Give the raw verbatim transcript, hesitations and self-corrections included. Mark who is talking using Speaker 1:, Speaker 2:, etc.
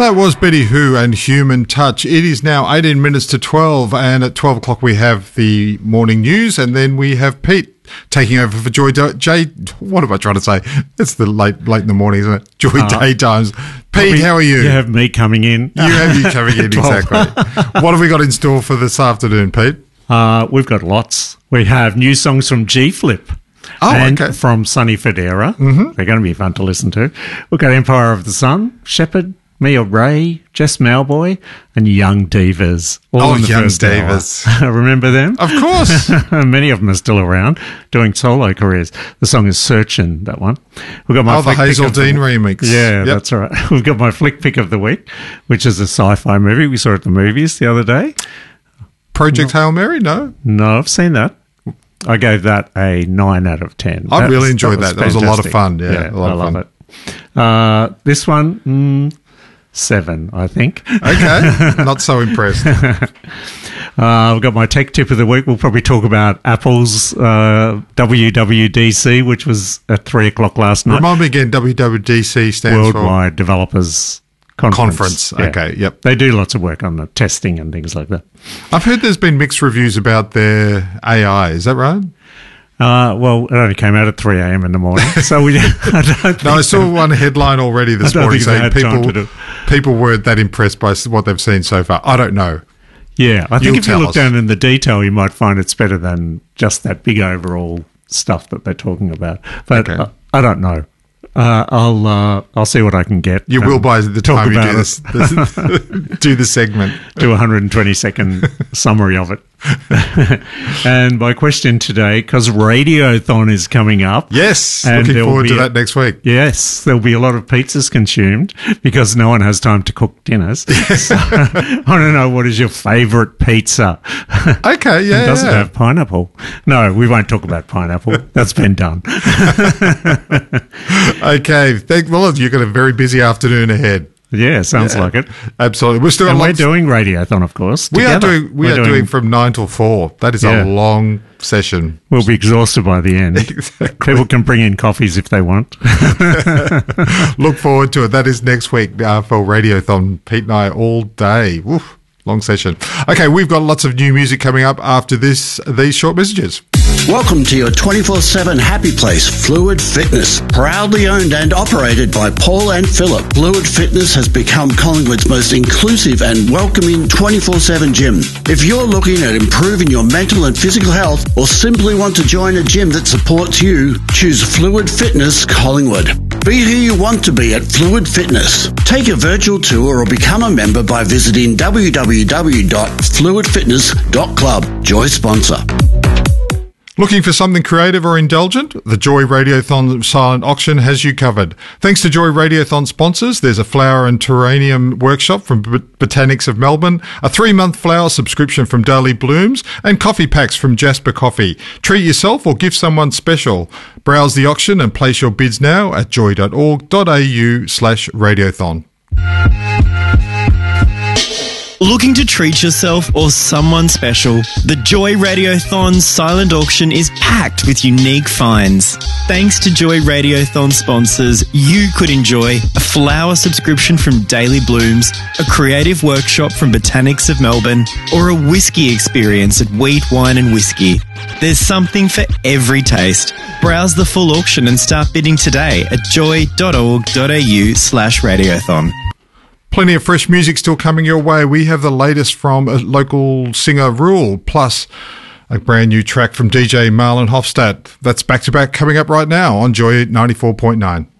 Speaker 1: That was Betty Who and Human Touch. It is now eighteen minutes to twelve, and at twelve o'clock we have the morning news, and then we have Pete taking over for Joy Day. Jay, what am I trying to say? It's the late late in the morning, isn't it? Joy uh, Day Times. Pete, how are you?
Speaker 2: You have me coming in.
Speaker 1: You have you coming in, exactly. What have we got in store for this afternoon, Pete?
Speaker 2: Uh, we've got lots. We have new songs from G-Flip.
Speaker 1: Oh,
Speaker 2: and
Speaker 1: okay.
Speaker 2: from Sonny Fodera. Mm-hmm. They're going to be fun to listen to. We've got Empire of the Sun, Shepherd, Mia Ray, Jess Malboy, and Young Divas. All
Speaker 1: oh,
Speaker 2: in the
Speaker 1: Young
Speaker 2: first
Speaker 1: Divas.
Speaker 2: Hour. Remember them?
Speaker 1: Of course.
Speaker 2: Many of them are still around doing solo careers. The song is Searchin', that one. We've got my
Speaker 1: oh, the Hazel Dean the, remix.
Speaker 2: Yeah, yep. That's right. We've got my flick pick of the week, which is a sci-fi movie. We saw it at the movies the other day.
Speaker 1: Project Hail Mary? No.
Speaker 2: No, I've seen that. I gave that a nine out of ten.
Speaker 1: I
Speaker 2: that
Speaker 1: really
Speaker 2: was,
Speaker 1: enjoyed that. That was, that was a lot of fun. Yeah,
Speaker 2: yeah
Speaker 1: a lot
Speaker 2: I
Speaker 1: of
Speaker 2: love
Speaker 1: fun.
Speaker 2: it. Uh, this one, mm, seven, I think.
Speaker 1: Okay, not so impressed.
Speaker 2: uh, I've got my tech tip of the week. We'll probably talk about Apple's uh, W W D C, which was at three o'clock last night.
Speaker 1: Remind me again, W W D C stands
Speaker 2: Worldwide
Speaker 1: for?
Speaker 2: Worldwide Developers Conference.
Speaker 1: Conference.
Speaker 2: Yeah.
Speaker 1: Okay, yep.
Speaker 2: They do lots of work on the testing and things like that.
Speaker 1: I've heard there's been mixed reviews about their A I. Is that right?
Speaker 2: Uh, well, it only came out at three a.m. in the morning, so we. I don't think
Speaker 1: no, I saw one headline already this morning saying people people weren't that impressed by what they've seen so far. I don't know.
Speaker 2: Yeah, I think
Speaker 1: You'll
Speaker 2: if you look
Speaker 1: us.
Speaker 2: down in the detail, you might find it's better than just that big overall stuff that they're talking about. But
Speaker 1: okay.
Speaker 2: uh, I don't know. Uh, I'll uh, I'll see what I can get.
Speaker 1: You will by the
Speaker 2: talk
Speaker 1: time you
Speaker 2: about
Speaker 1: do this, this do the segment.
Speaker 2: Do a one hundred twenty second summary of it. And my question today, because Radiothon is coming up.
Speaker 1: Yes,
Speaker 2: and
Speaker 1: looking forward to
Speaker 2: a,
Speaker 1: that next week.
Speaker 2: Yes, there'll be a lot of pizzas consumed because no one has time to cook dinners. So, I want to know, what is your favourite pizza?
Speaker 1: Okay, yeah.
Speaker 2: Does
Speaker 1: yeah.
Speaker 2: it have pineapple? No, we won't talk about pineapple. That's been done.
Speaker 1: Okay, thank, well, you've got a very busy afternoon ahead.
Speaker 2: Yeah, sounds
Speaker 1: yeah,
Speaker 2: like it.
Speaker 1: Absolutely. We're still
Speaker 2: and we're
Speaker 1: lots,
Speaker 2: doing Radiothon, of course.
Speaker 1: We
Speaker 2: together.
Speaker 1: are doing. We
Speaker 2: we're
Speaker 1: are doing, doing from nine till four. That is yeah. a long session.
Speaker 2: We'll be exhausted by the end.
Speaker 1: Exactly.
Speaker 2: People can bring in coffees if they want.
Speaker 1: Look forward to it. That is next week uh, for Radiothon. Pete and I all day. Woof, long session. Okay, we've got lots of new music coming up after this. These short messages.
Speaker 3: Welcome to your twenty-four seven happy place, Fluid Fitness. Proudly owned and operated by Paul and Philip, Fluid Fitness has become Collingwood's most inclusive and welcoming twenty-four seven gym. If you're looking at improving your mental and physical health, or simply want to join a gym that supports you, choose Fluid Fitness Collingwood. Be who you want to be at Fluid Fitness. Take a virtual tour or become a member by visiting w w w dot fluid fitness dot club. Joy sponsor.
Speaker 1: Looking for something creative or indulgent? The Joy Radiothon Silent Auction has you covered. Thanks to Joy Radiothon sponsors, there's a flower and terrarium workshop from B- Botanics of Melbourne, a three-month flower subscription from Daily Blooms, and coffee packs from Jasper Coffee. Treat yourself or give someone special. Browse the auction and place your bids now at joy dot org dot a u slash radiothon.
Speaker 4: Looking to treat yourself or someone special? The Joy Radiothon Silent Auction is packed with unique finds. Thanks to Joy Radiothon sponsors, you could enjoy a flower subscription from Daily Blooms, a creative workshop from Botanics of Melbourne, or a whiskey experience at Wheat, Wine and Whiskey. There's something for every taste. Browse the full auction and start bidding today at joy dot org dot a u slash radiothon.
Speaker 1: Plenty of fresh music still coming your way. We have the latest from a local singer, Rule, plus a brand new track from D J Marlon Hofstadt. That's back-to-back coming up right now on Joy ninety-four point nine.